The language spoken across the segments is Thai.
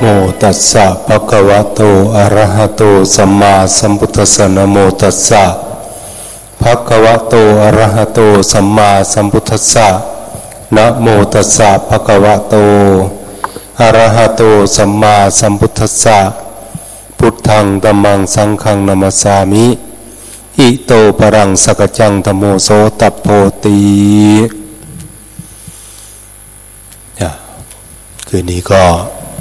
โมตัสสะภะคะวะโตอะระหะโตสัมมาสัมพุทธัสสะนะโมตัสสะภะคะวะโตอะระหะโตสัมมาสัมพุทธัสสะนะโมตัสสะภะคะวะโตอะระหะโตสัมมาสัมพุทธัสสะพุทธังธัมมังสังฆังนะมัสสามิอิโตปรังสกจังธัมโมโสตัพโพติคืนนี้ก็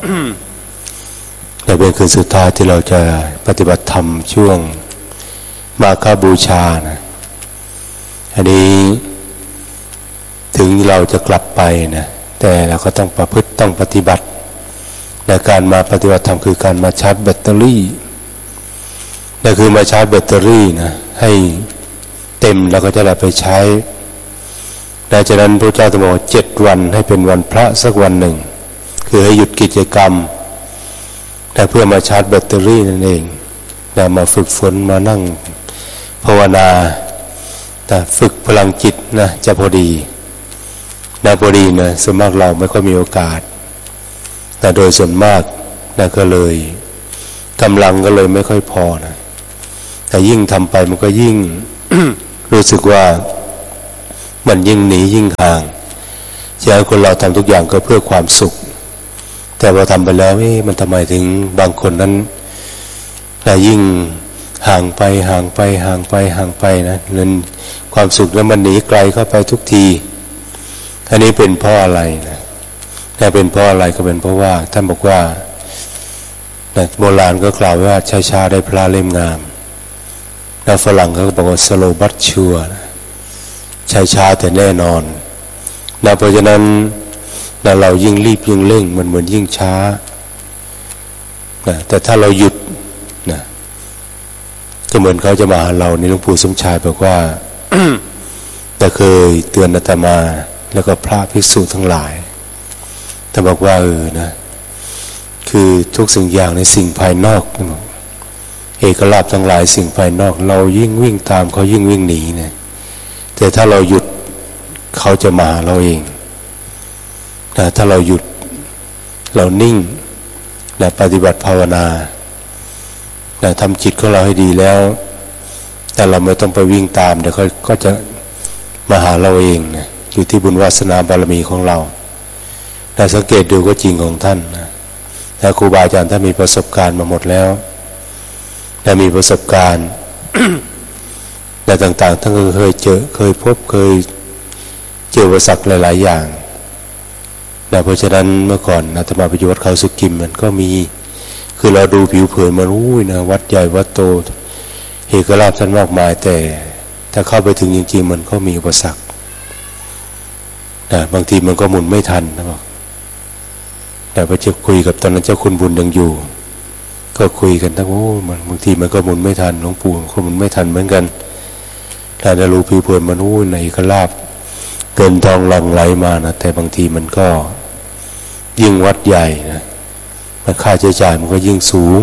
จะเป็นคืนสุดท้ายที่เราจะปฏิบัติธรรมช่วงมาฆบูชานะอันนี้ถึงเราจะกลับไปนะแต่เราก็ต้องประพฤติต้องปฏิบัติในการมาปฏิบัติธรรมคือการมาชาร์จแบตเตอรี่นั่นคือมาชาร์จแบตเตอรี่นะให้เต็มแล้วก็จะได้ไปใช้ดังนั้นพระเจ้าตรัสบอกว่า7 วันให้เป็นวันพระสักวันหนึ่งคือให้หยุดกิจกรรมแต่เพื่อมาชาร์จแบตเตอรี่นั่นเองแต่มาฝึกฝนมานั่งภาวนาแต่ฝึกพลังจิตนะจะพอดีนะพอดีนะส่วนมากเราไม่ค่อยมีโอกาสแต่โดยส่วนมากนะก็เลยกำลังก็เลยไม่ค่อยพอนะแต่ยิ่งทำไปมันก็ยิ่ง รู้สึกว่ามันยิ่งหนียิ่งห่างฉะนั้นคนเราทำทุกอย่างก็เพื่อความสุขแต่พอทำไปแล้วมันทำไมถึงบางคนนั้นยิ่งห่างไปห่างไปห่างไปห่างไปนะนั้นความสุขนั้นมันหนีไกลเข้าไปทุกทีอันนี้เป็นเพราะอะไรนะแต่เป็นเพราะอะไรก็เป็นเพราะว่าท่านบอกว่าโบราณก็กล่าวว่าช้าๆได้พระเล่มงามแล้วฝรั่งก็บอกว่า slow but sure ช้าๆแต่แน่นอนนะเพราะฉะนั้นเรายิ่งรีบยิ่งเร่งมันเหมือนยิ่งช้านะแต่ถ้าเราหยุดนะก็เหมือนเขาจะมาหาเรานี่หลวงปู่สมชายบอกว่า แต่เคยเตือนอาตมาแล้วก็พระภิกษุทั้งหลายท่านบอกว่านะคือทุกสิ่งอย่างในสิ่งภายนอกเอกลาภทั้งหลายสิ่งภายนอกเรายิ่งวิ่งตามเขายิ่งวิ่งหนีเนี่ยแต่ถ้าเราหยุดเขาจะมาหาเราเองนะถ้าเราหยุดเรานิ่งนะปฏิบัติภาวนานะทำจิตของเราให้ดีแล้วแต่เราไม่ต้องไปวิ่งตามเดี๋ยวเขาก็จะมาหาเราเองนะอยู่ที่บุญวาสนาบารมีของเราแต่สังเกตดูก็จริงของท่านนะแต่ครูบาอาจารย์ท่านมีประสบการณ์มาหมดแล้วและมีประสบการณ์ และต่างๆท่านก็เคยเจอเคยพบเคยเจออุปสรรคหลายๆอย่างเพราะฉะนั้นเมื่อก่อนอาตมาไปอยู่วัดเขาสุกิมมันก็มีคือเราดูผิวเผินมันนะวัดใหญ่วัดโตเอกลาภท่านมากมายแต่ถ้าเข้าไปถึงจริงๆมันก็มีอุปสรรคนะบางทีมันก็หมุนไม่ทันนะบอกแต่พอจะคุยกับตอนนั้นเจ้าคุณบุญยังอยู่ก็คุยกันทั้งบางทีมันก็หมุนไม่ทันหลวงปู่ก็หมุนไม่ทันเหมือนกันแต่เรารู้ผิวเผินมันในเอกลาภเกินทองหลั่งไหลมานะแต่บางทีมันก็ยิ่งวัดใหญ่นะมันค่าใช้จ่ายมันก็ยิ่งสูง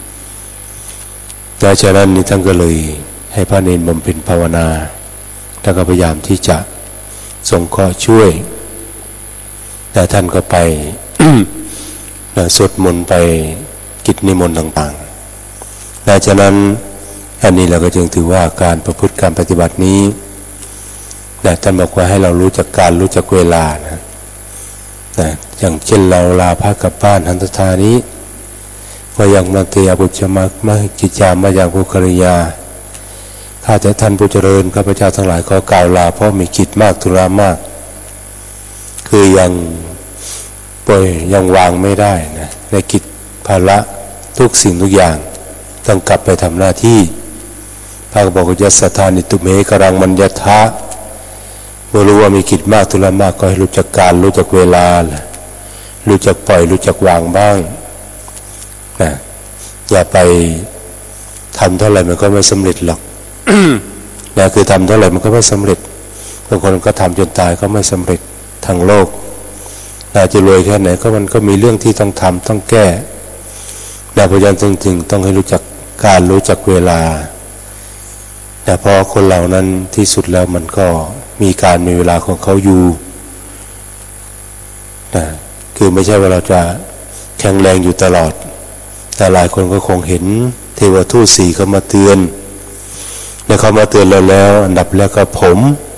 ดังนั้นนี่ท่านก็เลยให้พระเนรบำเพ็ญภาวนาแล้วก็พยายามที่จะส่งข้อช่วยแต่ท่านก็ไป สวดมนต์ไปกิจนิมนต์ต่างๆดังนั้นอันนี้เราก็จึงถือว่าการประพฤติการปฏิบัตินี้ท่านบอกว่าให้เรารู้จักการรู้จักเวลานะอย่างเช่นเราลาพระกลับบ้านหันตถานี้ว่าอย่างนันเตียบุจมักมาจิจามาอย่างภูคริยาข้าแต่ท่านผู้เจริญข้าพเจ้าทั้งหลายขอกล่าวลาเพราะมีกิจมากธุระมากคือยังป่วยยังวางไม่ได้นะในกิจภาระทุกสิ่งทุกอย่างต้องกลับไปทำหน้าที่พระก็บอกว่ายัสสะทานิตุเมกรังมัญญทะเมื่อรู้ว่ามีกิจมากธุระมากก็ให้รู้จักการรู้จักเวลารู้จักปล่อยรู้จักวางบ้างนะอย่าไปทำเท่าไหร่มันก็ไม่สำเร็จหรอก นะคือทำเท่าไหร่มันก็ไม่สำเร็จบางคนก็ทำจนตายก็ไม่สำเร็จทางโลกจะรวยแค่ไหนก็มันก็มีเรื่องที่ต้องทำต้องแก้แต่พยายามจริงๆต้องให้รู้จักการรู้จักเวลาแต่พอคนเหล่านั้นที่สุดแล้วมันก็มีการมีเวลาของเขาอยู่นะคือไม่ใช่ว่าเราจะแข็งแรงอยู่ตลอดแต่หลายคนก็คงเห็นเทวทูต4เขามาเตือนแล้วเขามาเตือนเราแล้วอันดับแรกก็ผม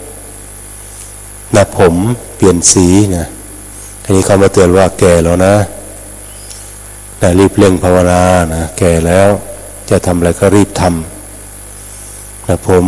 เปลี่ยนสีนะทีนี้เขามาเตือนว่าแก่แล้วนะรีบเร่งภาวนานะแก่แล้วจะทำอะไรก็รีบทำนะผม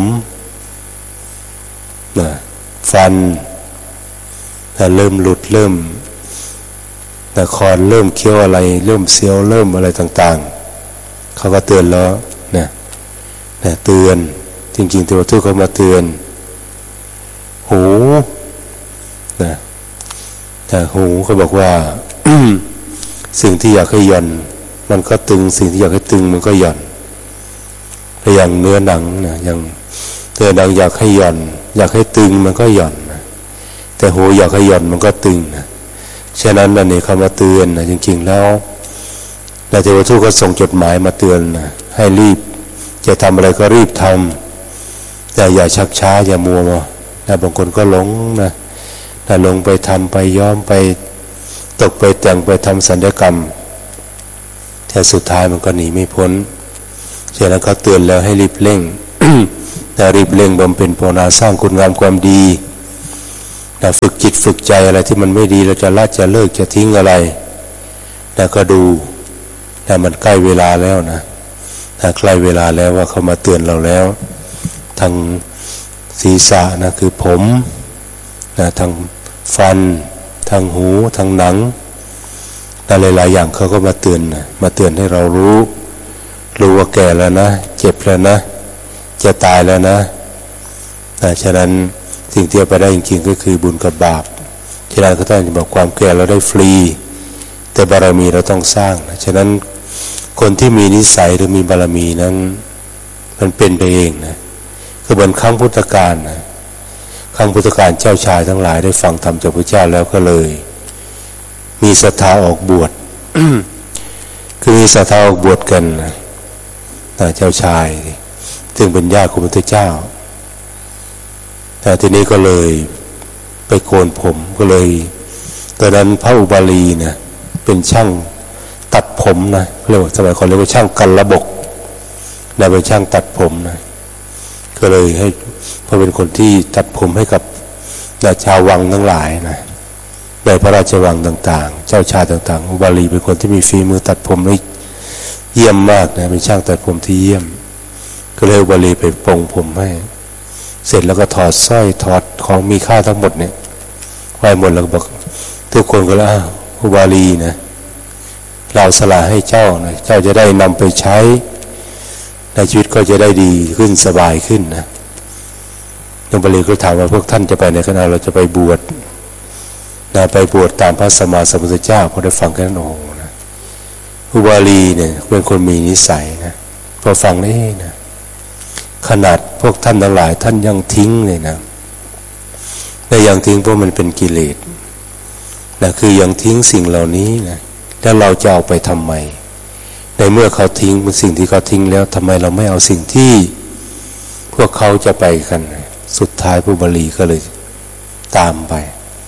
นะฟันนะเริ่มหลุดเริ่มนะคอนเริ่มเคี้ยวอะไรเริ่มเสียวเริ่มอะไรต่างๆเขาก็เตือนแล้วนะเตือนจริงๆตัวทูตเขามาเตือนหูนะแต่หูเขาบอกว่า สิ่งที่อยากให้หย่อนมันก็ตึงสิ่งที่อยากให้ตึงมันก็หย่อนแต่อย่างเนื้อหนังนะอย่างเนื้อหนังอยากให้หย่อนอยากให้ตึงมันก็หย่อนนะแต่หูอยากให้หย่อนมันก็ตึงนะฉะนั้นนั่นนี่เขามาเตือนนะจริงๆแล้วเทวทูตก็ส่งจดหมายมาเตือนนะให้รีบจะทำอะไรก็รีบทำแต่อย่าชักช้าอย่ามัวนะบางคนก็หลงนะลงไปทำไปย้อมไปตกไปแต่งไปทำศัลยกรรมแต่สุดท้ายมันก็หนีไม่พ้นฉะนั้นเขาเตือนแล้วให้รีบเร่ง แต่รีบเร่งบำเพ็ญภาวนาสร้างคุณงามความดีฝึกจิตฝึกใจอะไรที่มันไม่ดีเราจะละจะเลิกจะทิ้งอะไรแล้วก็ดูมันใกล้เวลาแล้วนะใกล้เวลาแล้วว่าเขามาเตือนเราแล้วทางศีรษะนะคือผมทางฟันทางหูทางหนังหลายๆอย่างเขาก็มาเตือนให้เรารู้ว่าแก่แล้วนะเจ็บแล้วนะจะตายแล้วนะฉะนั้นสิ่งที่ไปได้จริงๆก็คือบุญกับบาปฉะนั้นก็ต้องบอกความแก่เราได้ฟรีแต่บารมีเราต้องสร้างนะฉะนั้นคนที่มีนิสัยหรือมีบารมีนั้นมันเป็นไปเองนะคือเหมือนครั้งพุทธกาลนะครั้งพุทธกาลเจ้าชายทั้งหลายได้ฟังธรรมจากพระเจ้าแล้วก็เลยมีศรัทธาออกบวช คือมีศรัทธาออกบวชกันนะเจ้าชายซึ่งเป็นญาติของพระพุทธเจ้าแต่ทีนี้ก็เลยไปโกนผมก็เลยตอนนั้นพระอุบาลีนะเป็นช่างตัดผมนะเรียกว่าสมัยก่อนเรียกว่าช่างกันระบบนะเป็นช่างตัดผมนะก็เลยให้พอเป็นคนที่ตัดผมให้กับชาววังทั้งหลายนะในพระราชวังต่างๆเจ้าชายต่างๆอุบาลีเป็นคนที่มีฝีมือตัดผมได้เยี่ยมมากนะเป็นช่างตัดผมที่เยี่ยมก็เลยอุบาลีไปปรงผมให้เสร็จแล้วก็ถอดสร้อยถอดของมีค่าทั้งหมดเนี่ยไว้หมดแล้วก็บอกทุกคนก็แล้วอุบาลีนะเราสละให้เจ้านะเจ้าจะได้นำไปใช้ในชีวิตก็จะได้ดีขึ้นสบายขึ้นนะอุบาลีก็ถามว่าพวกท่านจะไปในคณะเราจะไปบวชไปบวชตามพระสัมมาสัมพุทธเจ้าพอได้ฟังกันโอ้นะอุบาลีเนี่ยเป็นคนมีนิสัยนะพอฟังนี่นะขนาดพวกท่านทั้งหลายท่านยังทิ้งเลยนะแต่ยังทิ้งเพราะมันเป็นกิเลสนะคือยังทิ้งสิ่งเหล่านี้นะแล้วเราจะเอาไปทำไมในเมื่อเขาทิ้งเป็นสิ่งที่เขาทิ้งแล้วทำไมเราไม่เอาสิ่งที่พวกเขาจะไปกันสุดท้ายอุบาลีก็เลยตามไป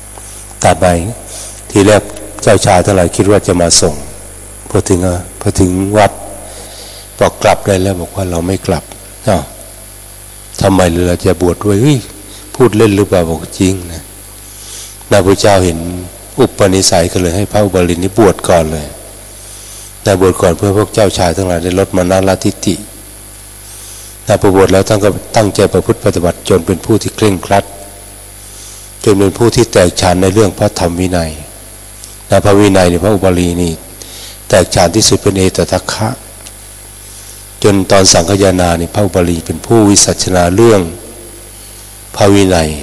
ทีแรกเจ้าชายทั้งหลายคิดว่าจะมาส่งพอถึงวัดบอกกลับได้แล้วบอกว่าเราไม่กลับทำไมเราจะบวชด้วยพูดเล่นหรือเปล่าบอกจริงนะพระเจ้าเห็นอุปนิสัยก็เลยให้พระอุบาลีนี้บวชก่อนเลยบวชก่อนเพื่อพวกเจ้าชายทั้งหลายได้ลดมานะละทิฏฐิพอบวชแล้วท่านก็ตั้งใจประพฤติปฏิบัติจนเป็นผู้ที่เคร่งครัดจนเป็นผู้ที่แตกฉานในเรื่องพระธรรมวินัยพระวินัยในพระอุบาลีนี่แตกฉานที่สุดเป็นเอตทัคคะจนตอนสังฆยานานี่พระอุบาลีเป็นผู้วิสัชนาเรื่องพระวินัย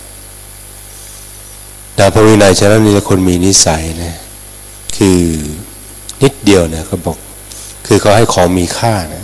พระวินัยฉะนั้นนี่คนมีนิสัยนะคือนิดเดียวเนี่ยเขาบอกคือเขาให้ของมีค่านะ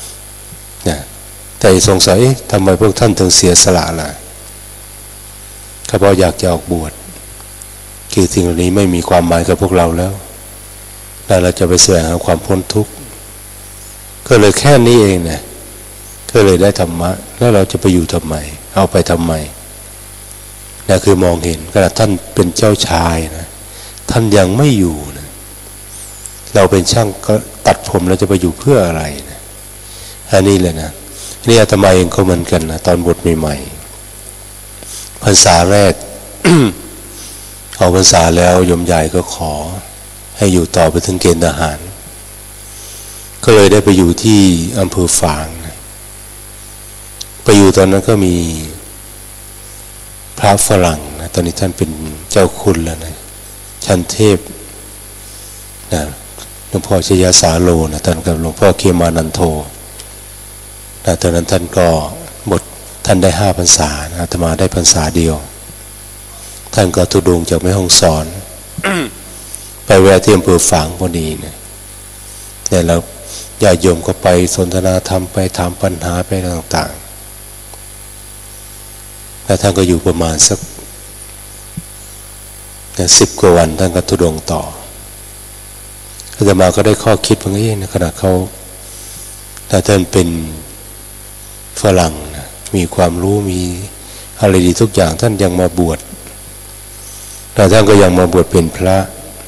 แต่สงสัยทำไมพวกท่านถึงเสียสละล่ะเขาบอกอยากจะออกบวชคือสิ่งเหล่านี้ไม่มีความหมายกับพวกเราแล้วเราจะไปแสวงหาความพ้นทุกข์ก็เลยแค่นี้เองนะก็เลยได้ธรรมะแล้วเราจะไปอยู่ทำไมเอาไปทำไมคือมองเห็นขณะท่านเป็นเจ้าชายนะท่านยังไม่อยู่นะเราเป็นช่างก็ตัดผมเราจะไปอยู่เพื่ออะไรนะอันนี้เลยนะนี่อาตมาเองก็เหมือนกันนะตอนบวชใหม่ๆพรรษาแรก เอาพรรษาแล้วโยมใหญ่ก็ขอให้อยู่ต่อไปถึงเกณฑ์ทหารก็เลยได้ไปอยู่ที่อำเภอฝางนะไปอยู่ตอนนั้นก็มีพระฝรั่งนะตอนนี้ท่านเป็นเจ้าคุณแล้วนะชั้นเทพนะหลวงพ่อชยสาโลนะท่านกับหลวงพ่อเขมานันโทนะตอนนั้นท่านก็บทท่านได้5 พรรษานะอาตมาได้พรรษาเดียวท่านก็ทุดงจากแม่ฮ่องสอน ไปแวะที่อำเภอฝางพอดีนะแต่แล้วญาติโยมก็ไปสนทนาธรรมไปถามปัญหาไปต่างๆแล้วท่านก็อยู่ประมาณสัก10 กว่าวันท่านก็ทุดงต่ออาตมาก็ได้ข้อคิดว่าในขณะเขาถ้าท่านเป็นฝรั่งนะมีความรู้มีอะไรดีทุกอย่างท่านยังมาบวชแต่ท่านก็ยังมาบวชเป็นพระ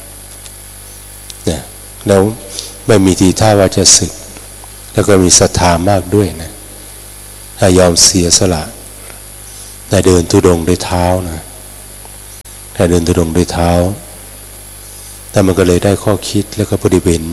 เนี่ยแล้วไม่มีทีท่าว่าจะศึกแล้วก็มีศรัทธามากด้วยนะถ้ายอมเสียสละแต่เดินธุดงค์ด้วยเท้านะแต่เดินธุดงค์ด้วยเท้าแต่มันก็เลยได้ข้อคิดแล้วก็ปฏิบัติ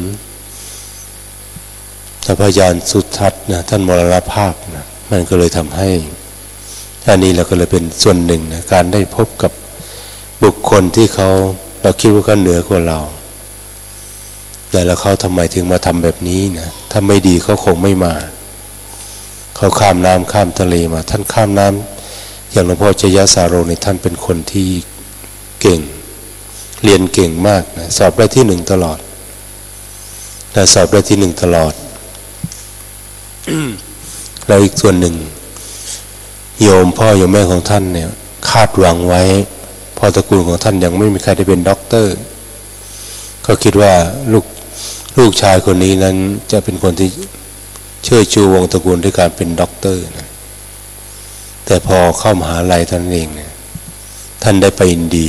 พระพยานสุทัศน์นะท่านมรณภาพนะมันก็เลยทำให้อันนี้เราก็เลยเป็นส่วนหนึ่งนะการได้พบกับบุคคลที่เราคิดว่าเขาเหนือกว่าเราแต่แล้วเขาทำไมถึงมาทำแบบนี้นะถ้าไม่ดีเขาคงไม่มาเขาข้ามน้ำข้ามทะเลมาท่านข้ามน้ำอย่างหลวงพ่อชยสาโรนี่ท่านเป็นคนที่เก่งเรียนเก่งมากนะสอบได้ที่1ตลอดแต่สอบได้ที่1ตลอด แล้วอีกส่วนหนึ่งโยมพ่อโยมแม่ของท่านเนี่ยคาดหวังไว้พอตระกูลของท่านยังไม่มีใครได้เป็นด็อกเตอร์ก็คิดว่าลูกชายคนนี้นั้นจะเป็นคนที่เชิดชูวงตระกูลด้วยการเป็นด็อกเตอร์นะแต่พอเข้ามหาลัยท่านเองเนี่ยท่านได้ไปอินเดีย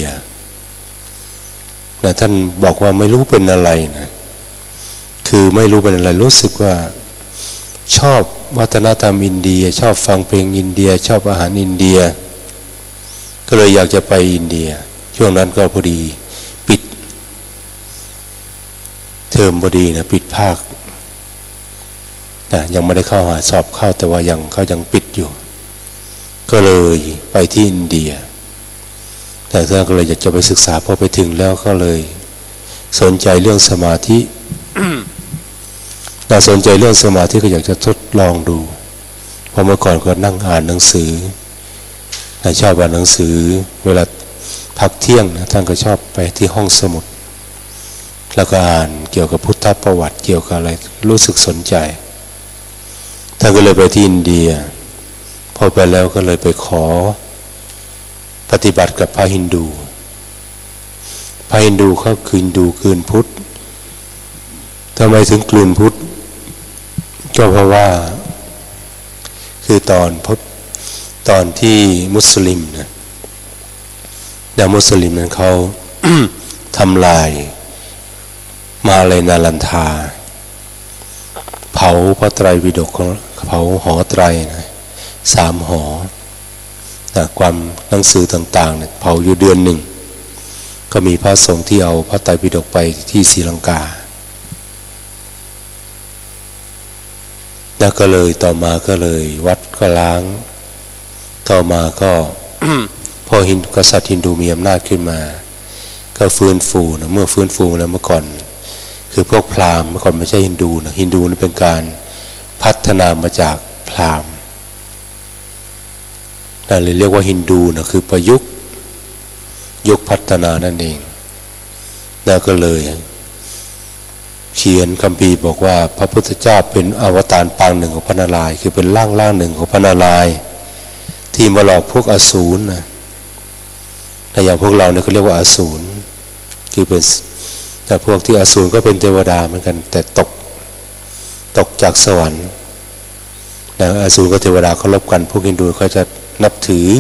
นะท่านบอกว่าไม่รู้เป็นอะไรนะคือไม่รู้เป็นอะไรรู้สึกว่าชอบวัฒนธรรมอินเดียชอบฟังเพลงอินเดียชอบอาหารอินเดียก็เลยอยากจะไปอินเดียช่วงนั้นก็พอดีปิดเทอมพอดีนะปิดภาคนะยังไม่ได้เข้าหาสอบเข้าแต่ว่าเขายังปิดอยู่ก็เลยไปที่อินเดียแต่ท่านก็เลยอยากจะไปศึกษาพอไปถึงแล้วก็เลยสนใจเรื่องสมาธิ น่าสนใจเรื่องสมาธิก็อยากจะทดลองดูเพราะเมื่อก่อนก็นั่งอ่านหนังสือชอบอ่านหนังสือเวลาพักเที่ยงนะท่านก็ชอบไปที่ห้องสมุดแล้วก็อ่านเกี่ยวกับพุทธประวัติเกี่ยวกับอะไรรู้สึกสนใจท่านก็เลยไปที่อินเดียพอไปแล้วก็เลยไปขอปฏิบัติกับพระฮินดูเขาคืนดูคืนพุทธทำไมถึงกลืนพุทธก็เพราะว่าคือตอนที่มุสลิมนะมุสลิมนั้นเขา ทำลายมาเลยนาลันทาเผาพระไตรปิฎกเผาหอไตรนะ3 หอความหนังสือต่างๆเนี่ยเผาอยู่เดือนหนึ่งก็มีพระสงฆ์ที่เอาพระไตรปิฎกไปที่ศรีลังกาแล้วก็เลยต่อมาก็เลยวัดก็ล้างต่อมาก็ พอกษัตริย์ฮินดูมีอำนาจขึ้นมาก็ฟื้นฟูนะเมื่อฟื้นฟูแล้วเมื่อก่อนคือพวกพราหมณ์เมื่อก่อนไม่ใช่ฮินดูนะฮินดูนี่เป็นการพัฒนามาจากพราหมณ์นั่นเลยเรียกว่าฮินดูนะคือประยุกต์พัฒนานั่นเองแล้วก็เลยเขียนคัมภีร์บอกว่าพระพุทธเจ้าเป็นอวตารปางหนึ่งของพระนารายณ์คือเป็นร่างหนึ่งของพระนารายณ์ที่มาหลอกพวกอสูรนะแต่อย่างพวกเราเนี่ยเขาเรียกว่าอสูรคือเป็นแต่พวกที่อสูรก็เป็นเทวดาเหมือนกันแต่ตกจากสวรรค์แต่อสูรกับเทวดาเขาลบกันพวกฮินดูเขาจะนับถือ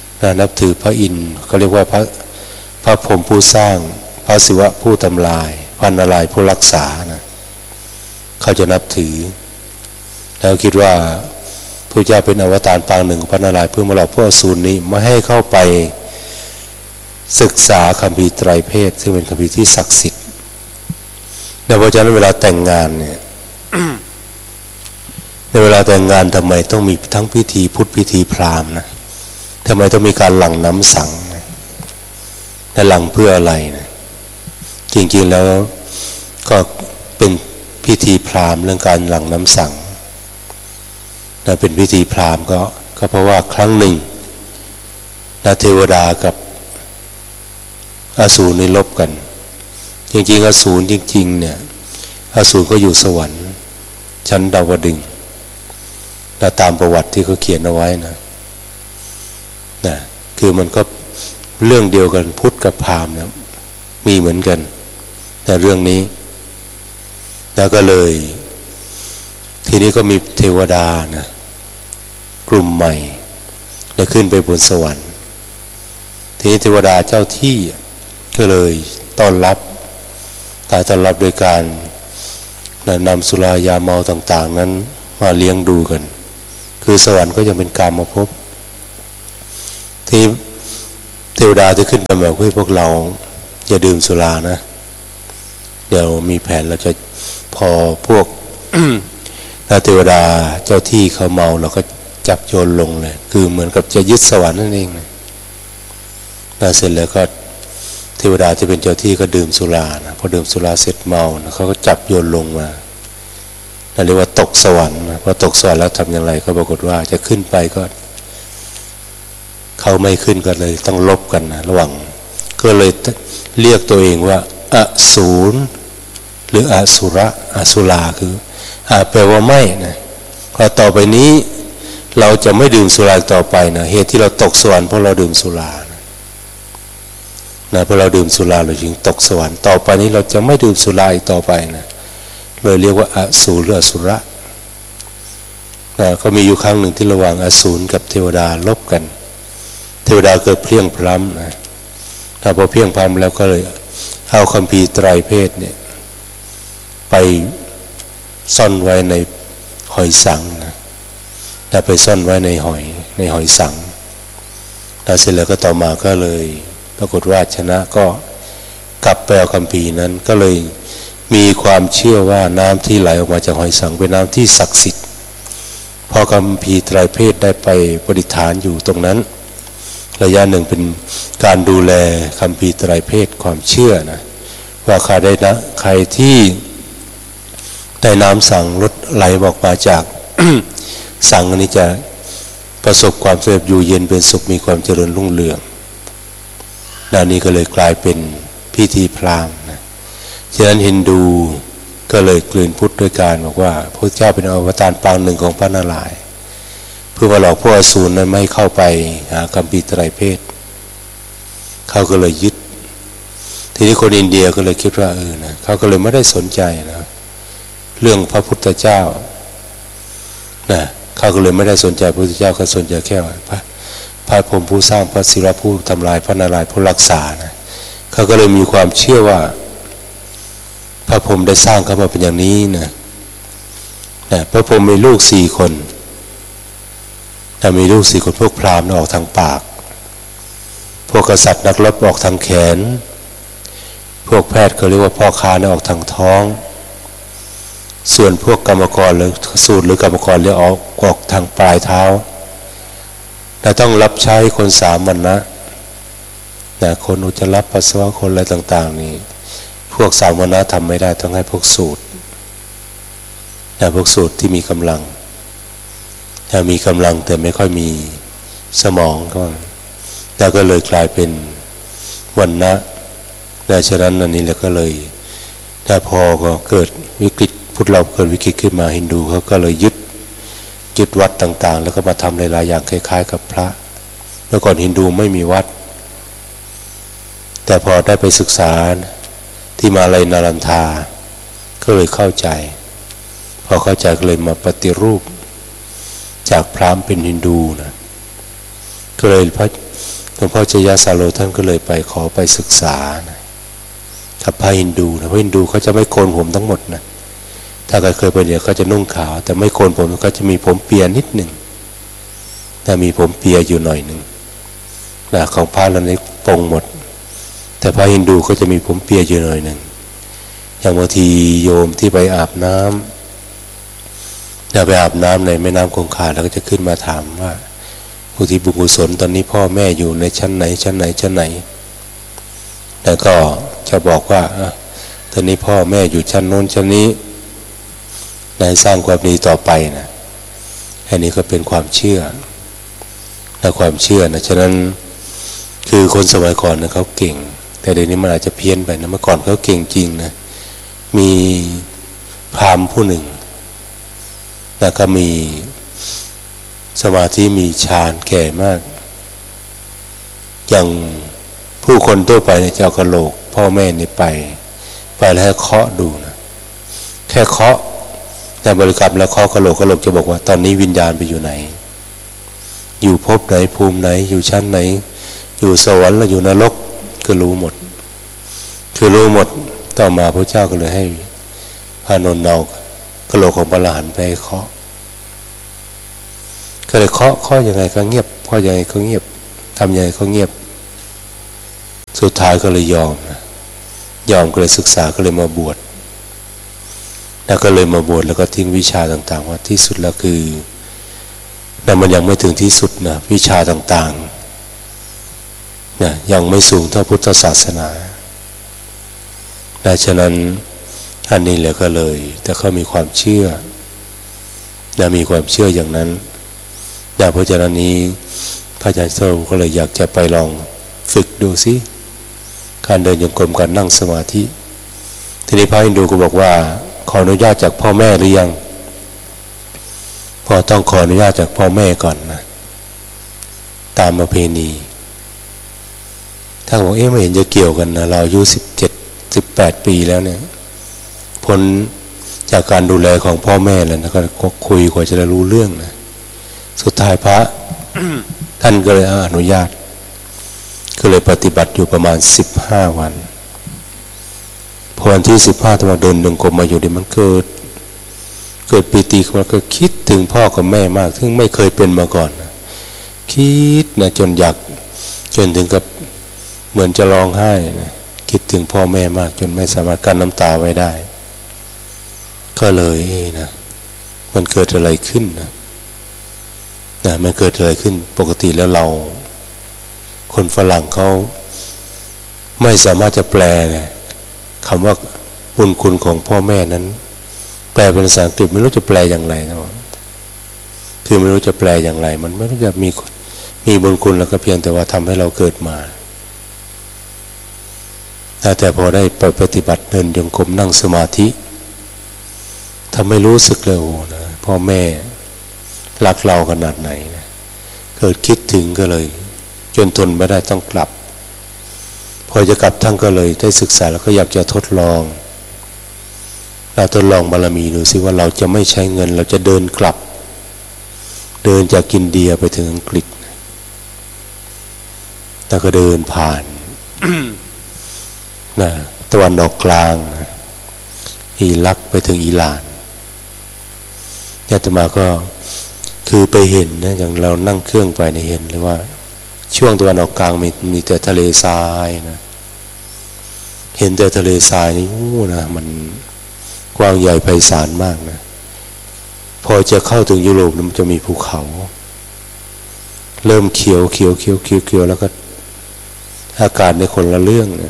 พระอินทร์เขาเรียกว่าพระพรหมผู้สร้างพระศิวะผู้ทำลายพระนารายณ์ผู้รักษานะเขาจะนับถือแล้วคิดว่าพระเจ้าเป็นอวตารปางหนึ่งของพระนารายณ์เพื่อมาหลอกพวกอสูรนี้ไม่ให้เข้าไปศึกษาคัมภีร์ไตรเพศซึ่งเป็นคัมภีร์ที่ศักดิ์สิทธิ์แต่เพราะฉะนั้นเวลาแต่งงานเนี่ย ในเวลาแต่งงานทำไมต้องมีทั้งพิธีพุทธพิธีพราหมณ์นะทำไมต้องมีการหลั่งน้ำสังและหลั่งเพื่ออะไรนะจริงๆแล้วก็เป็นพิธีพราหมณ์เรื่องการหลั่งน้ำสังนะเป็นพิธีพราหมณ์ก็เพราะว่าครั้งหนึ่งนะเทวดากับอสูรนี่ลบกันจริงๆอสูรจริงๆเนี่ยอสูรก็อยู่สวรรค์ชั้นดาวดึงส์นะตามประวัติที่เขาเขียนเอาไว้นะคือมันก็เรื่องเดียวกันพุทธกับพราหมณ์นะมีเหมือนกันแต่เรื่องนี้แล้วก็เลยทีนี้ก็มีเทวดานะกลุ่มใหม่ได้ขึ้นไปบนสวรรค์ทีนี้เทวดาเจ้าที่ก็เลยต้อนรับโดยการนำสุรายาเมาต่างๆนั้นมาเลี้ยงดูกันคือสวรรค์ก็ยังเป็นกามภพที่เทวดาจะขึ้นไปแบบพวกเราอย่าดื่มสุรานะเดี๋ยวมีแผนเราจะพอพวก เทวดาเจ้าที่เขาเมาเราก็จับโยนลงเลยคือเหมือนกับจะยึดสวรรค์นั่นเองนะเสร็จแล้วก็เทวดาที่เป็นเจ้าที่ก็ดื่มสุรานะพอดื่มสุราเสร็จเมานะเขาก็จับโยนลงมาเรียกว่าตกสวรรค์นะพอตกสวรรค์แล้วทำอย่างไรก็ปรากฏว่าจะขึ้นไปก็เขาไม่ขึ้นกันเลยต้องลบกันนะระหว่างก็เลยเรียกตัวเองว่าอสูรหรืออสุระอสุราคือแปลว่าไม่นะพอต่อไปนี้เราจะไม่ดื่มสุราต่อไปนะเหตุที่เราตกสวรรค์เพราะเราดื่มสุรานะเพราะเราดื่มสุราเราจึงตกสวรรค์ต่อไปนี้เราจะไม่ดื่มสุราอีกต่อไปนะเลยเรียกว่าอสูรหรืออสุระนะก็มีอยู่ครั้งหนึ่งที่ระหว่างอสูรกับเทวดาลบกันเทวดาเกิดเพลียงพล้ำนะถ้าพอเพลียงพล้ำแล้วก็เลยเอาคัมภีร์ไตรเพศเนี่ยไปซ่อนไว้ในหอยสังนะแล้วไปซ่อนไว้ในหอยสังแล้วเสร็จแล้วก็ต่อมาก็เลยปรากฏว่าชนะก็กลับไปเอาคัมภีร์นั้นก็เลยมีความเชื่อว่าน้ำที่ไหลออกมาจากหอยสังเป็นน้ำที่ศักดิ์สิทธิ์พอคัมภีร์ไตรเพศได้ไปประดิษฐานอยู่ตรงนั้นระยะหนึ่งเป็นการดูแลคัมภีร์ไตรเพศความเชื่อนะว่าใครที่ได้น้ำสังลดไหลออกมาจาก สังนี้จะประสบความสำเร็จอยู่เย็นเป็นสุขมีความเจริญรุ่งเรืองนี่ก็เลยกลายเป็นพิธีพราหมณ์นะฉะนั้นฮินดูก็เลยกลืนพุทธด้วยการบอกว่าพระเจ้าเป็นอวตารปางหนึ่งของพระนารายณ์เพื่อมาหลอกพวกอสูรนั้นไม่เข้าไปหาคัมภีร์ไตรเพศเขาก็เลยยึดทีนี้คนอินเดียก็เลยคิดว่านะเขาก็เลยไม่ได้สนใจนะเรื่องพระพุทธเจ้านะเขาก็เลยไม่ได้สนใจพระพุทธเจ้าเขาสนใจแค่พระพรหมผู้สร้างพระศิวะผู้ทำลายพระนารายณ์ผู้รักษานะเขาก็เลยมีความเชื่อว่าพระพรหมได้สร้างเขามาเป็นอย่างนี้นะพระพรหมมีลูก4 คนแต่มีลูก4 คนพวกพราหมณ์ออกทางปากพวกกษัตริย์นักรบออกทางแขนพวกแพทย์เขาเรียกว่าพ่อค้าออกทางท้องส่วนพวกกรรมกรหรือสูตรหรือกรรมกรเรียกออกทางปลายเท้าแต่ต้องรับใช้คน3 วรรณะคนอุจจาระปัสสาวะคนอะไรต่างๆนี่พวก3 วรรณะทำไม่ได้ต้องให้พวกสูตรพวกสูตรที่มีกำลังถ้ามีกำลังแต่ไม่ค่อยมีสมองก็แล้วก็เลยกลายเป็นวรรณะฉะนั้นอันนี้แล้วก็เลยถ้าพอก็เกิดวิกฤตพุทธเราเกิดวิกฤตขึ้นมาฮินดูเขาก็เลยยึดวัดต่างๆแล้วก็มาทำหลายๆอย่างคล้ายๆกับพระเมื่อก่อนฮินดูไม่มีวัดแต่พอได้ไปศึกษาที่มหาลัยนารันทาก็เลยเข้าใจพอเข้าใจก็เลยมาปฏิรูปจากพราหมณ์เป็นฮินดูนะก็เลยหลวงพ่อชยสาโรท่านก็เลยไปขอไปศึกษานะกับพระฮินดูนะพระฮินดูเขาจะไม่โกนผมทั้งหมดนะถ้าใครเคยไปเดี๋ยวเขาจะนุ่งขาวแต่ไม่โกนผมเขาจะมีผมเปียนิดหนึ่งแต่มีผมเปียอยู่หน่อยหนึ่งนะของพระเราเนี่ยปงหมดแต่พระฮินดูก็จะมีผมเปียอยู่หน่อยหนึ่งอย่างบางทีโยมที่ไปอาบน้ำไปอาบน้ำในแม่น้ำคงคาแล้วก็จะขึ้นมาถามว่าอุทิศบุญกุศลตอนนี้พ่อแม่อยู่ในชั้นไหนแล้วก็จะบอกว่าตอนนี้พ่อแม่อยู่ชั้นโน้นชั้นนี้ได้สร้างความดีต่อไปนะอันนี้ก็เป็นความเชื่อและความเชื่อนะฉะนั้นคือคนสมัยก่อนนะเขาเก่งแต่เดี๋ยวนี้มันอาจจะเพี้ยนไปนะเมื่อก่อนเขาเก่งจริงนะมีพราหมณ์ผู้หนึ่งแล้วก็มีสมาธิมีฌานแก่มากอย่างผู้คนทั่วไปเนี่ยจะเอากระโหลกพ่อแม่นี่ไปแล้วให้เคาะดูนะแค่เคาะแต่บริกรรมแล้วเคาะกระโหลกจะบอกว่าตอนนี้วิญญาณไปอยู่ไหนอยู่ภพไหนภูมิไหนอยู่ชั้นไหนอยู่สวรรค์หรืออยู่นรกก็รู้หมดต่อมาพระเจ้าก็เลยให้พระนนท์เอากระโหลกของพระอรหันต์ไปเคาะก็เลยเคาะยังไงก็เงียบเคาะยังไงก็เงียบทำยังไงก็เงียบสุดท้ายก็เลยยอมก็เลยศึกษาก็เลยมาบวชแล้วก็เลยมาบวชแล้วก็ทิ้งวิชาต่างๆว่าที่สุดแล้วคือแต่มันยังไม่ถึงที่สุดนะวิชาต่างๆนะยังไม่สูงเท่าพุทธศาสนาดังนั้นอันนี้แหละก็เลยแต่เขามีความเชื่อนะมีความเชื่ออย่างนั้นเพราะฉะนั้นนี้พระอาจารย์โตก็เลยอยากจะไปลองฝึกดูสิการเดินโยกมการนั่งสมาธิทีนี้พระฮินดูก็บอกว่าขออนุญาตจากพ่อแม่หรือยังพอต้องขออนุญาตจากพ่อแม่ก่อนนะตามประเพณีถ้าบอกไม่เห็นจะเกี่ยวกันนะเราอายุ17-18 ปีแล้วเนี่ยพ้นจากการดูแลของพ่อแม่แล้วนะก็คุยกว่าจะได้รู้เรื่องนะสุดท้ายพระ ท่านก็เลยอนุญาตก็เลยปฏิบัติอยู่ประมาณ15 วันพอวันที่15ตัวเดินจงกรมมาอยู่ดิมันเกิดปีติมันก็คิดถึงพ่อกับแม่มากซึ่งไม่เคยเป็นมาก่อนนะคิดนะจนถึงกับเหมือนจะร้องไห้นะคิดถึงพ่อแม่มากจนไม่สามารถกั้นน้ำตาไว้ได้ก็เลยนะมันเกิดอะไรขึ้นนะมันเกิดอะไรขึ้นปกติแล้วเราคนฝรั่งเขาไม่สามารถจะแปลนะคำว่าบุญคุณของพ่อแม่นั้นแปลเป็นภาษาอังกฤษไม่รู้จะแปลอย่างไรนะคือไม่รู้จะแปลอย่างไรมันไม่รู้จะมีบุญคุณแล้วก็เพียงแต่ว่าทำให้เราเกิดมาแต่พอได้ปฏิบัติเดินโยกมนั่งสมาธิทำให้รู้สึกเลยนะพ่อแม่รักเราขนาดไหนนะเกิดคิดถึงก็เลยจนทนไม่ได้ต้องกลับพอจะกลับท่านก็เลยได้ศึกษาแล้วก็อยากจะทดลองบารมีดูซิว่าเราจะไม่ใช้เงินเราจะเดินกลับเดินจากอินเดียไปถึงอังกฤษแล้วก็เดินผ่าน นะตะวันออกกลางอิรักไปถึงอิหร่านอาตมาก็คือไปเห็นนะอย่างเรานั่งเครื่องไปเห็นเลยว่าช่วงตะวันออกกลางมีแต่ทะเลทรายนะเห็นแต่ทะเลทรายนี่นะมันกว้างใหญ่ไพศาลมากนะพอจะเข้าถึงยุโรปมันจะมีภูเขาเริ่มเขียวแล้วก็อากาศในคนละเรื่องนะ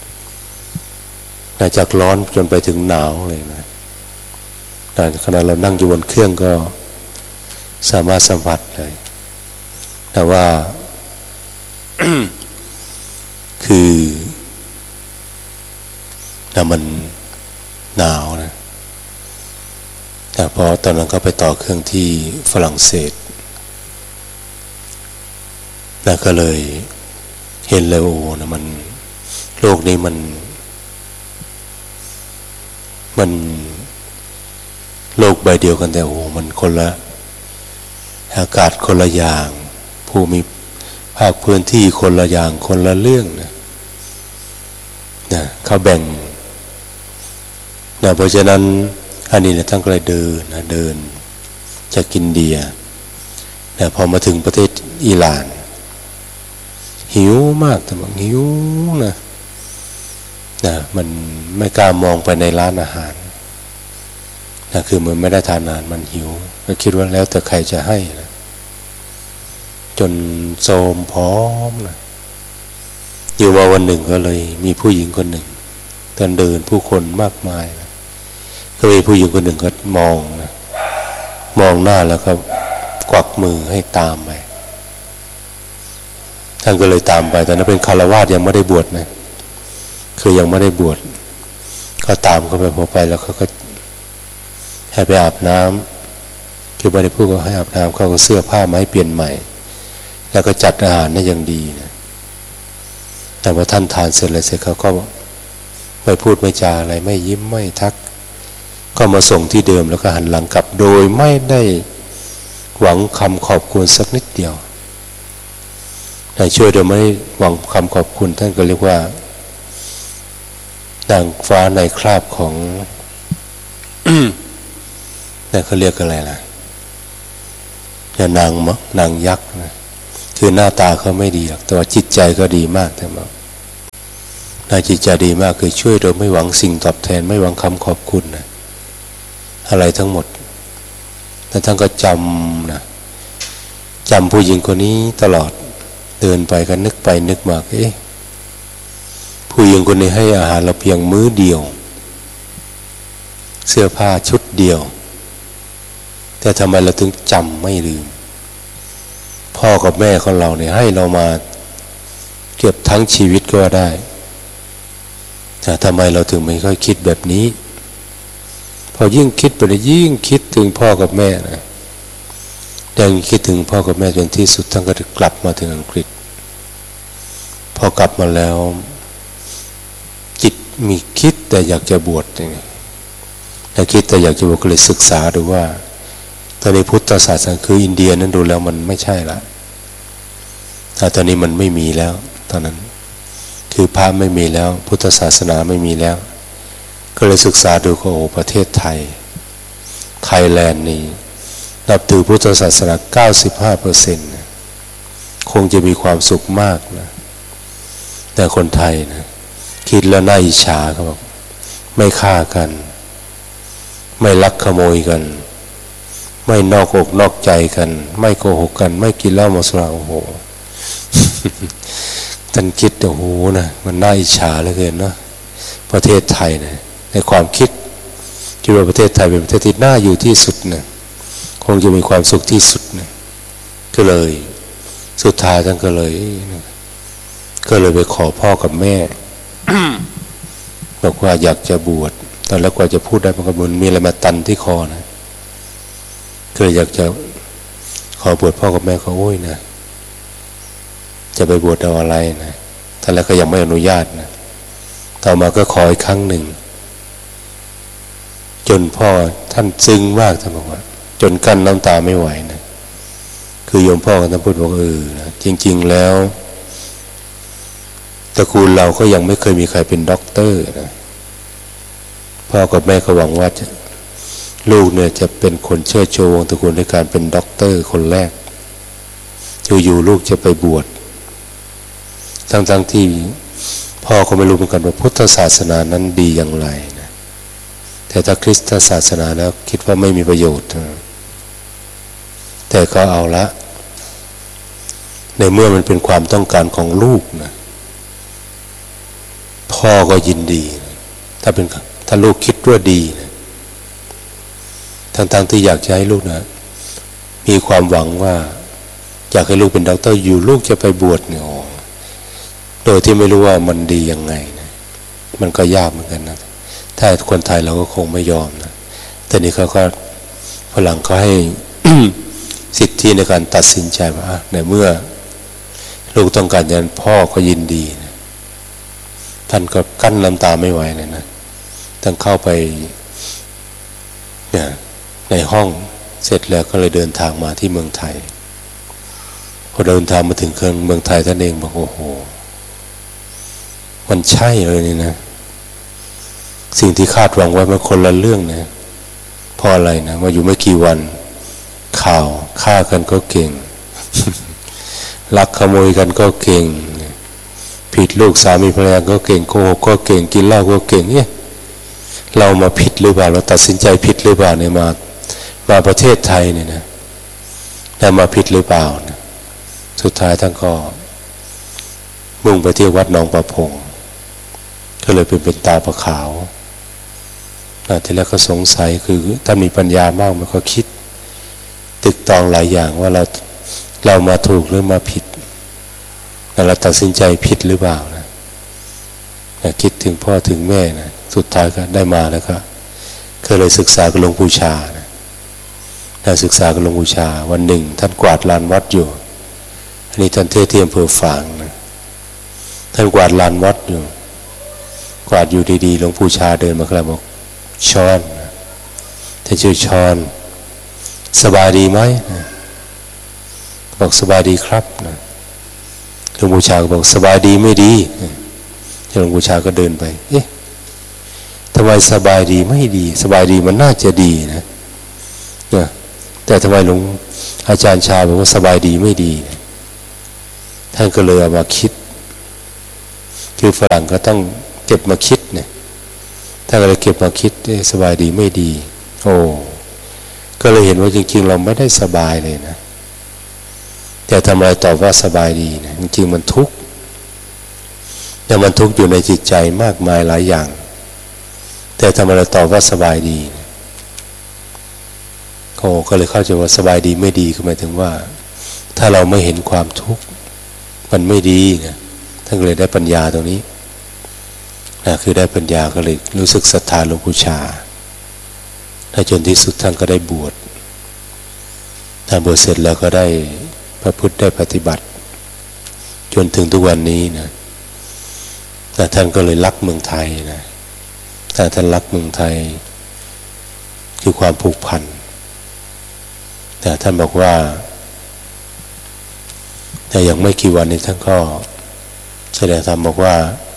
จากร้อนจนไปถึงหนาวเลยนะขณะเรานั่งอยู่บนเครื่องก็สามารถสัมผัสเลยแต่ว่า คือมันหนาวนะแต่พอตอนนั้นก็ไปต่อเครื่องที่ฝรั่งเศสแล้วก็เลยเห็นเลยนะมันโลกนี้มันโลกใบเดียวกันแต่มันคนละอากาศคนละอย่างภูมิภาคพื้นที่คนละอย่างคนละเรื่องนะนะเขาแบ่งนะเพราะฉะนั้นอันนี้นะท่านก็เลยเดินจากอินเดียนะพอมาถึงประเทศอิหร่านหิวมากแต่บอกหิวนะมันไม่กล้ามองไปในร้านอาหารนะคือมันไม่ได้ทานนานมันหิวก็คิดว่าแล้วแต่ใครจะให้นะจนโทรมพร้อมนะอยู่มาวันหนึ่งก็เลยมีผู้หญิงคนหนึ่งเดินผู้คนมากมายนะก็มีผู้หญิงคนหนึ่งก็มองหน้าแล้วก็กวักมือให้ตามไปท่านก็เลยตามไปแต่นั้นเป็นคฤหัสถ์ยังไม่ได้บวชนะคือยังไม่ได้บวชก็ตามเขาไปพอไปแล้วเขาก็ให้ไปอาบน้ำคือไม่ได้พูดก็ให้อาบน้ำเขาก็เสื้อผ้ามาให้เปลี่ยนใหม่แล้วก็จัดอาหารได้อย่างดีนะแต่พอท่านทานเสร็จเขาก็ไม่พูดไม่จาอะไรไม่ยิ้มไม่ทักก็มาส่งที่เดิมแล้วก็หันหลังกลับโดยไม่ได้หวังคำขอบคุณสักนิดเดียวแต่ช่วยโดยไม่หวังคำขอบคุณท่านก็เรียกว่านางฟ้าในคราบของ นั่นเขาเรียกอะไรล่ะนางยักษ์นะคือหน้าตาเขาไม่ดีหรอกแต่ว่าจิตใจก็ดีมากแต่ว่าจิตใจดีมากคือช่วยโดยไม่หวังสิ่งตอบแทนไม่หวังคำขอบคุณนะอะไรทั้งหมดแล้วท่านก็จำผู้หญิงคนนี้ตลอดเดินไปก็นึกไปนึกมาผู้หญิงคนนี้ให้อาหารเราเพียงมื้อเดียวเสื้อผ้าชุดเดียวแต่ทำไมเราถึงจำไม่ลืมพ่อกับแม่ของเราเนี่ยให้เรามาเก็บทั้งชีวิตก็ได้แต่ทำไมเราถึงไม่ค่อยคิดแบบนี้พอยิ่งคิดไปเลยยิ่งคิดถึงพ่อกับแม่นะยังคิดถึงพ่อกับแม่จนที่สุดท่านก็กลับมาถึงอังกฤษพอกลับมาแล้วจิตมีคิดแต่อยากจะบวชแต่คิดแต่อยากจะบวชก็เลยศึกษาดูว่าตอนนี้พุทธศาสนาคืออินเดียนั้นดูแล้วมันไม่ใช่ละตอนนี้มันไม่มีแล้วตอนนั้นคือพระไม่มีแล้วพุทธศาสนาไม่มีแล้วก็เลยศึกษาดูก็ประเทศไทยแลนด์นี่นับถือพุทธศาสนา 95% คงจะมีความสุขมากนะแต่คนไทยนะคิดแล้วน่าอิจฉาเขาบอกไม่ฆ่ากันไม่ลักขโมยกันไม่นอกอกนอกใจกันไม่โกหกกันไม่กินเหล้าเมาสุราโอ้โห ท่านคิดโอ้โหนะมันน่าอิจฉาเหลือเกินเนาะประเทศไทยนะในความคิดว่าประเทศไทยเป็นประเทศที่น่าอยู่ที่สุดนะคงจะมีความสุขที่สุดนะก็เลยสุดท้ายท่านก็เลยไปขอพ่อกับแม่ บอกว่าอยากจะบวชตอนแรกกว่าจะพูดได้มันก็มันมีอะไรมาตันที่คอนะก็เลยอยากจะขอบวชพ่อกับแม่เขาโอ้ยนะจะไปบวชเอาอะไรนะตอนแรกก็ยังไม่อนุญาตนะต่อมาก็ขออีกครั้งหนึ่งจนพ่อท่านซึ้งมากท่านบอกว่าจนกั้นน้ำตาไม่ไหวนะคือโยมพ่อท่านพูดบอกนะจริงๆแล้วตระกูลเราก็ยังไม่เคยมีใครเป็นด็อกเตอร์นะพ่อกับแม่ก็หวังว่าลูกเนี่ยจะเป็นคนเชิดชูวงตระกูลด้วยการเป็นด็อกเตอร์คนแรกอยู่ๆลูกจะไปบวชทั้งที่พ่อก็ไม่รู้เหมือนกันว่าพุทธศาสนานั้นดีอย่างไรนะแต่ถ้าคริสตศาสนาแล้วคิดว่าไม่มีประโยชน์แต่ก็เอาละในเมื่อมันเป็นความต้องการของลูกนะพ่อก็ยินดีนะถ้าลูกคิดว่าดีนะทั้งที่อยากจะให้ลูกนะมีความหวังว่าอยากให้ลูกเป็นด็อกเตอร์อยู่ลูกจะไปบวชเนี่ยโดยที่ไม่รู้ว่ามันดียังไงนะมันก็ยากเหมือนกันนะถ้าคนไทยเราก็คงไม่ยอมนะแต่นี่เขาก็ฝรั่งเขาให้ สิทธิในการตัดสินใจว่าในเมื่อลูกต้องการอย่างนั้นพ่อก็ยินดีนะท่านก็กั้นน้ำตาไม่ไหวเลยนะต้องเข้าไปเนี่ยในห้องเสร็จแล้วก็เลยเดินทางมาที่เมืองไทยพอเดินทางมาถึงเมืองไทยท่านเองบอกโอ้โหมันใช่เลยนี่นะสิ่งที่คาดหวังไว้มันคนละเรื่องนะเพราะอะไรนะมาอยู่ไม่กี่วันข่าวฆ่ากันก็เก่ง ลักขโมยกันก็เก่งผิดลูกสามีภรรยาก็เก่งโกหกก็เก่งกินเหล้าก็เก่งเนี่ยเรามาผิดหรือเปล่าเราตัดสินใจผิดหรือเปล่าเนี่ยมาประเทศไทยเนี่ยนะแต่มาผิดหรือเปล่านะสุดท้ายท่านก็มุ่งไปที่วัดหนองประพงก็เลยเป็นตาประขาวทีแรกก็สงสัยคือถ้ามีปัญญามากมันก็คิดตึกตองหลายอย่างว่าเรามาถูกหรือมาผิดเราตัดสินใจผิดหรือเปล่านะคิดถึงพ่อถึงแม่นะสุดท้ายก็ได้มาแล้วก็เลยศึกษากับหลวงปู่ชานะศึกษากับหลวงปู่ชาวันหนึ่งท่านกวาดลานวัดอยู่อันนี้ท่านเทศที่อำเภอฝางนะท่านกวาดลานวัดอยู่กวาดอยู่ดีๆหลวงปู่ชาเดินมาครับบอกช้อนท่านชื่อช้อนสบายดีไหมบอกสบายดีครับนะหลวงปู่ชาก็บอกสบายดีไม่ดีหลวงปู่ชาก็เดินไปเอ๊ะทำไมสบายดีไม่ดีสบายดีมันน่าจะดีนะแต่ทำไมหลวงอาจารย์ชาบอกว่าสบายดีไม่ดีท่านก็เลยเอามาคิดคือฝรั่งก็ต้องเก็บมาคิดเนี่ยถ้าเราเก็บมาคิดสบายดีไม่ดีโอ้ก็เลยเห็นว่าจริงๆเราไม่ได้สบายเลยนะแต่ทำไมตอบว่าสบายดีนะจริงๆมันทุกข์แต่มันทุกข์อยู่ในจิตใจมากมายหลายอย่างแต่ทำไมเราตอบว่าสบายดีนะก็เลยเข้าใจว่าสบายดีไม่ดีก็หมายถึงว่าถ้าเราไม่เห็นความทุกข์มันไม่ดีนะท่านก็เลยได้ปัญญาตรงนี้คือได้ปัญญาก็เลยรู้สึกศรัทธาหลวงปู่ชาจนที่สุดท่านก็ได้บวชท่านบวชเสร็จแล้วก็ได้พระพุทธได้ปฏิบัติจนถึงทุกวันนี้นะแต่ท่านก็เลยรักเมืองไทยนะแต่ท่านรักเมืองไทยคือความผูกพันแต่ท่านบอกว่าแต่ยังไม่กี่วันนี้ท่านก็แสดงธรรมบอกว่า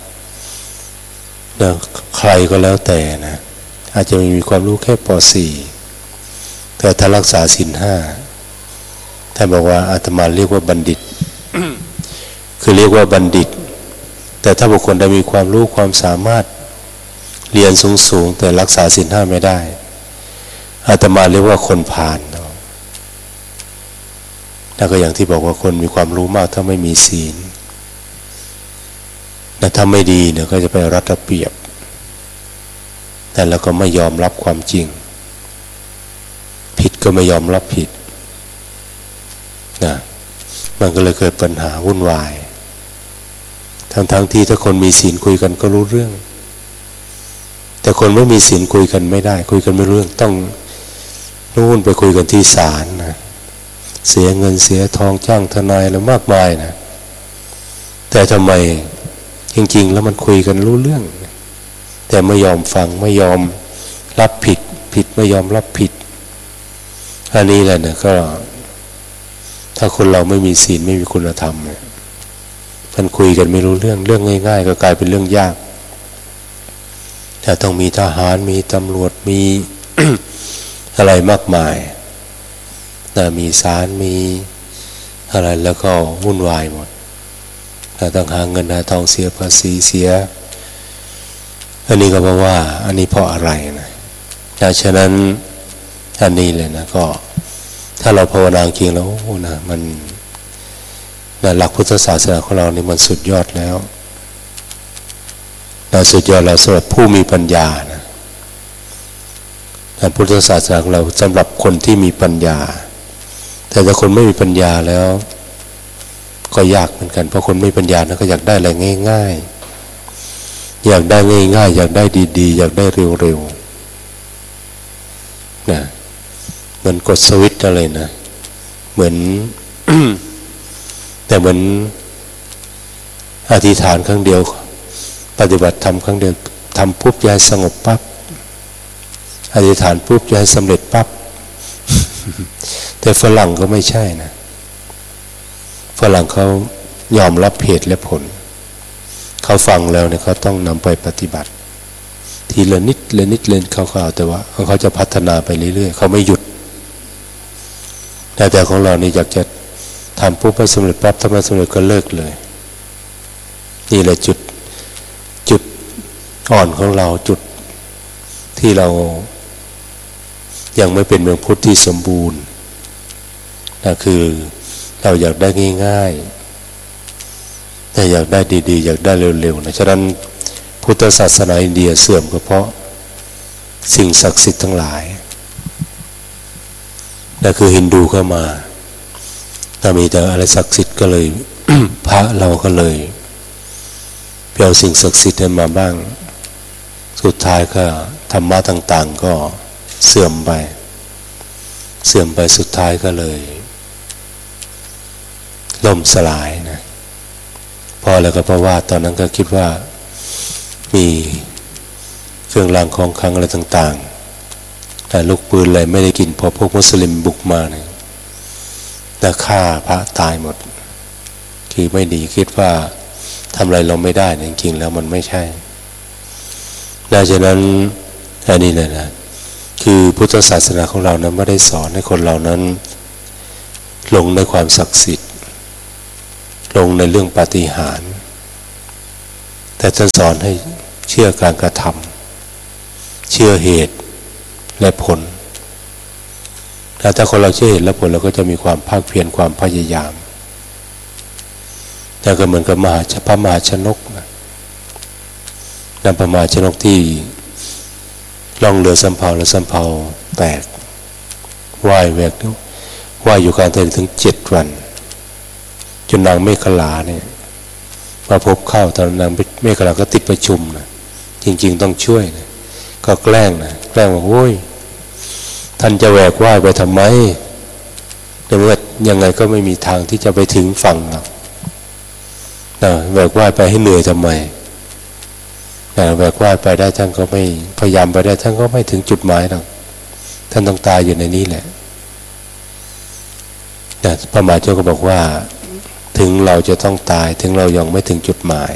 ใครก็แล้วแต่นะอาจจะมีความรู้แค่ป .4 แต่ถ้ารักษาศีล 5ท่านบอกว่าอาตมาเรียกว่าบัณฑิต คือเรียกว่าบัณฑิตแต่ถ้าบุคคลได้มีความรู้ความสามารถเรียนสูงแต่รักษาศีล 5ไม่ได้อาตมาเรียกว่าคนพาลแล้วก็อย่างที่บอกว่าคนมีความรู้มากถ้าไม่มีศีลแต่ถ้าไม่ดีเนี่ยก็จะไปรัดระเบียบแต่เราก็ไม่ยอมรับความจริงผิดก็ไม่ยอมรับผิดนะมันก็เลยเกิดปัญหาวุ่นวายทั้งที่ถ้าคนมีศีลคุยกันก็รู้เรื่องแต่คนไม่มีศีลคุยกันไม่ได้คุยกันไม่รู้เรื่องต้องนู่นไปคุยกันที่ศาลนะเสียเงินเสียทองจ้างทนายแล้วมากมายนะแต่ทำไมจริงๆแล้วมันคุยกันรู้เรื่องแต่ไม่ยอมฟังไม่ยอมรับผิดไม่ยอมรับผิดอันนี้แหละนะก็ถ้าคนเราไม่มีศีลไม่มีคุณธรรมเนี่ยมันคุยกันไม่รู้เรื่องง่ายๆก็กลายเป็นเรื่องยากแต่ต้องมีทหารมีตำรวจมี อะไรมากมายมีศาลมีอะไรแล้วก็วุ่นวายหมดต้องหาเงินหาทองเสียภาษีเสียอันนี้ก็เพราะว่าอันนี้เพราะอะไรนะฉะนั้นอันนี้เลยนะก็ถ้าเราภาวนาจริงแล้วนะมันหลักพุทธศาสนาของเรานี่มันสุดยอดแล้วสุดยอดแล้วสำหรับผู้มีปัญญานะพุทธศาสนาของเราสำหรับคนที่มีปัญญาแต่ถ้าคนไม่มีปัญญาแล้วก็ยากเหมือนกันเพราะคนไม่มีปัญญานะก็อยากได้อะไรง่ายๆอยากได้ง่ายๆอยากได้ดีๆอยากได้เร็วๆนะเหมือนกดสวิตช์อะไรนะเหมือน แต่เหมือนอธิษฐานครั้งเดียวปฏิบัติธรรมครั้งเดียวทำปุ๊บจะให้สงบปั๊บอธิษฐานปุ๊บจะให้สำเร็จปั๊บ แต่ฝรั่งก็ไม่ใช่นะฝรั่งเขายอมรับเหตุและผลเขาฟังแล้วเนี่ยเขาต้องนำไปปฏิบัติทีละนิดละนิดเล่นเขาแต่ว่าเขาจะพัฒนาไปเรื่อยๆเขาไม่หยุดแต่ของเรานี่อยากจะทำปุ๊บไม่สำเร็จปั๊บทำไม่สำเร็จก็เลิกเลยนี่แหละจุดอ่อนของเราจุดที่เรายังไม่เป็นเมืองพุทธที่สมบูรณ์นะคือเราอยากได้ง่ายๆแต่อยากได้ดีๆอยากได้เร็วๆนะฉะนั้นพุทธศาสนาอินเดียเสื่อมก็เพราะสิ่งศักดิ์สิทธิ์ทั้งหลายนั่นคือฮินดูเข้ามาถ้ามีแต่อะไรศักดิ์สิทธิ์ก็เลย พระเราก็เลยเปลี่ยนสิ่งศักดิ์สิทธิ์นั้นมาบ้างสุดท้ายก็ธรรมะต่างๆก็เสื่อมไปสุดท้ายก็เลยล่มสลายนะพอแล้วก็เพราะว่าตอนนั้นก็คิดว่ามีเครื่องรางของขลังอะไรต่างๆแต่ลูกปืนอะไรไม่ได้กินพอพวกมุสลิมบุกมาเนี่ยแต่ฆ่าพระตายหมดคือไม่ดีคิดว่าทำอะไรเราไม่ได้จริงๆแล้วมันไม่ใช่ดังนั้นอันนี้นะคือพุทธศาสนาของเรานั้นไม่ได้สอนให้คนเรานั้นลงในความศักดิ์สิทธิ์ลงในเรื่องปาฏิหาริย์แต่ท่านสอนให้เชื่อการกระทำเชื่อเหตุและผลถ้าคนเราเชื่อเหตุและผลเราก็จะมีความภาคเพียรความพยายามแต่ก็เหมือนกับพระมหาชนกนะพระมหาชนกที่ล่องเรือสำเภาแล้วสำเภาแตกว่ายอยู่กลางทะเลถึง7 วันจนนางเมขลาเนี่ยมาพบเข้าตอนนางเมขลาก็ติดประชุมนะจริงๆต้องช่วยนะก็แกล้งว่าโอ้ยท่านจะแหวกว่ายไปทำไมในเมื่อยังไงก็ไม่มีทางที่จะไปถึงฝั่งหรอกแหวกว่ายไปให้เหนื่อยทำไมแหวกว่ายไปได้ท่านก็ไม่พยายามไปได้ท่านก็ไม่ถึงจุดหมายหรอกท่านต้องตายอยู่ในนี้แหละพระมหาเจ้าก็บอกว่าถึงเราจะต้องตายถึงเรายังไม่ถึงจุดหมาย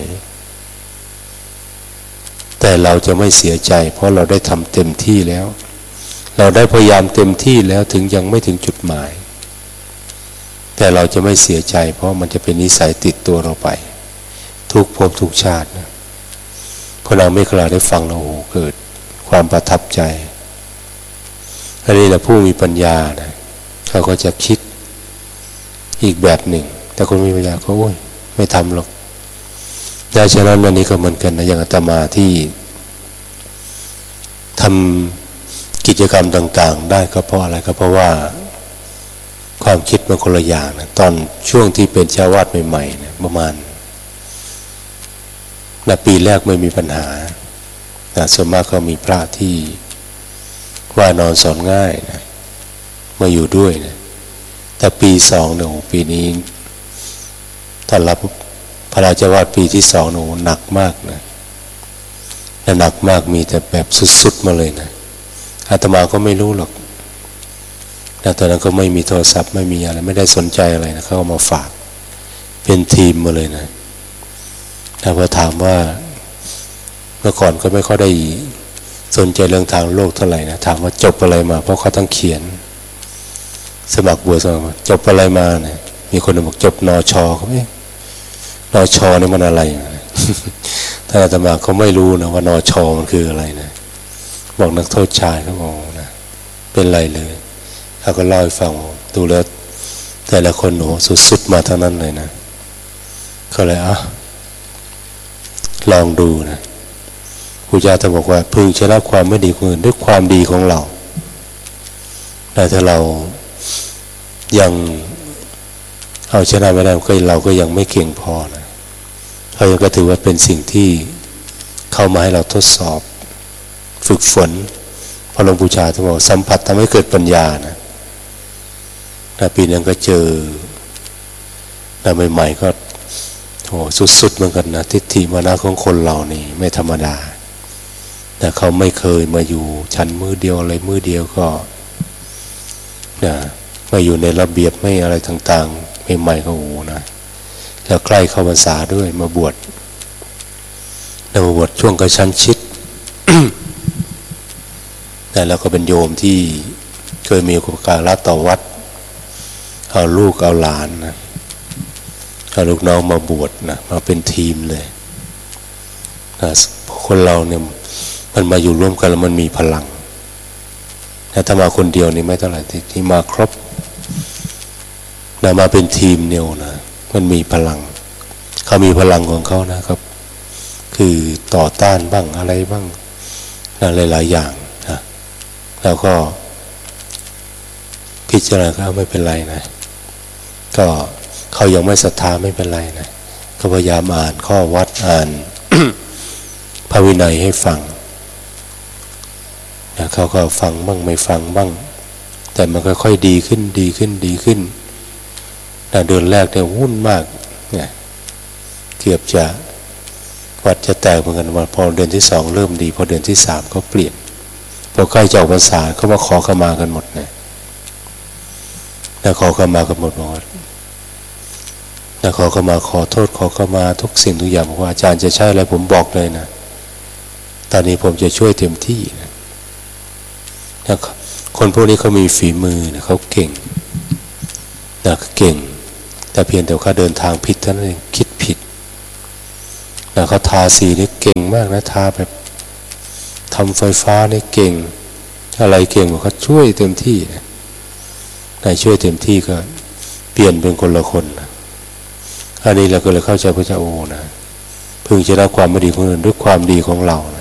แต่เราจะไม่เสียใจเพราะเราได้ทำเต็มที่แล้วเราได้พยายามเต็มที่แล้วถึงยังไม่ถึงจุดหมายแต่เราจะไม่เสียใจเพราะมันจะเป็นนิสัยติดตัวเราไปทุกภพทุกชาตินะพอนางเมขลาได้ฟังแล้วโอ้เกิดความประทับใจอันนี้แหละผู้มีปัญญานะเขาก็จะคิดอีกแบบหนึ่งแต่คนมีปัญญาก็โอ้ยไม่ทำหรอกดังนั้นวันนี้ก็เหมือนกันนะอย่างอาตมาที่ทำกิจกรรมต่างๆได้ก็เพราะอะไรก็เพราะว่าความคิดมันคนละอย่างนะตอนช่วงที่เป็นชาวาสใหม่ๆนะประมาณปีแรกไม่มีปัญหาส่วนมากก็มีพระที่ว่านอนสอนง่ายนะมาอยู่ด้วยนะแต่ปี2เนี่ยปีนี้ต้อนรับพระราชวาทปีที่2เนี่ยหนักมากนะและหนักมากมีแต่แบบสุดๆมาเลยนะอาตมาก็ไม่รู้หรอกแต่ตอนนั้นก็ไม่มีโทรศัพท์ไม่มีอะไรไม่ได้สนใจอะไรนะเขาก็มาฝากเป็นทีมมาเลยนะแต่พอถามว่าเมื่อก่อนก็ไม่ค่อยได้สนใจเรื่องทางโลกเท่าไหร่นะถามว่าจบอะไรมาเพราะเขาต้องเขียนสมัครบวชจบอะไรมาเนี่ยมีคนบอกจบนช.เขาไม่นช.นี่มันอะไรท่านอาตมาเขาไม่รู้นะว่านช.มันคืออะไรนะบอกนักโทษชายเขาบอกนะเป็นไรเลยเขาก็เล่าให้ฟังดูแล้วแต่ละคนสุดๆมาทั้งนั้นเลยนะก็เลยลองดูนะครูอาจารย์ท่านบอกว่าพึงชนะความไม่ดีของอื่นด้วยความดีของเราแต่ถ้าเรายังเอาชนะไม่ได้ก็เราก็ยังไม่เก่งพอนะเขาก็ถือว่าเป็นสิ่งที่เข้ามาให้เราทดสอบฝึกฝนพอหลวงปู่ชาท่านบอกสัมผัสทำให้เกิดปัญญานะปีนั้นก็เจอใหม่ๆก็สุดๆเหมือนกันนะทิฏฐิมานะของคนเรานี่ไม่ธรรมดาแต่เขาไม่เคยมาอยู่ชั้นมือเดียวอะไรมือเดียวก็มาอยู่ในระเบียบไม่อะไรต่างๆใหม่ๆก็นะแล้วใกล้เข้าพรรษาด้วยมาบวชเราบวชช่วงกระชั้นชิด แต่เราก็เป็นโยมที่เคยมีอุปการะต่อวัดเอาลูกเอาหลานนะเอาลูกน้องมาบวชนะมาเป็นทีมเลยนะคนเราเนี่ยมันมาอยู่ร่วมกันแล้วมันมีพลังแต่ถ้ามาคนเดียวนี่ไม่เท่าไหร่ที่มาครบนะมาเป็นทีมเนี่ยนะมันมีพลังเขามีพลังของเขานะครับคือต่อต้านบ้างอะไรบ้างนะหลายๆอย่างนะแล้วก็พิจารณาก็ไม่เป็นไรนะก็เขายังไม่ศรัทธาไม่เป็นไรนะก็พยายามอ่านข้อวัดอ่าน พระวินัยให้ฟังนะเขาก็ฟังบ้างไม่ฟังบ้างแต่มันก็ค่อยดีขึ้นนะเดือนแรกเนี่ยวุ่นมากเนี่ยเกือบจะวัดจะแตกเหมือนกันว่าพอเดือนที่2เริ่มดีพอเดือนที่3ก็เปลี่ยนพอใกล้จะออกพรรษาเขามาขอขมากันหมดเนี่ยแล้วขอขมากันหมดแล้วขอขมาขอโทษขอขมาทุกสิ่งทุกอย่างบอกว่าอาจารย์จะใช่อะไรผมบอกเลยนะตอนนี้ผมจะช่วยเต็มที่นะคนพวกนี้เขามีฝีมือนะเขาเก่งนะเก่งแต่เพียงแต่เขาเดินทางผิดเท่านั้นเองคิดผิดนะเขาทาสีนี่เก่งมากนะทาแบบทำไฟฟ้านี่เก่งอะไรเก่งเขาช่วยเต็มที่นะช่วยเต็มที่ก็เปลี่ยนเป็นคนละคนนะอันนี้เราก็เลยเข้าใจพระเจ้าโอนะพึงจะรับความไม่ดีของคนอื่นด้วยความดีของเรานะ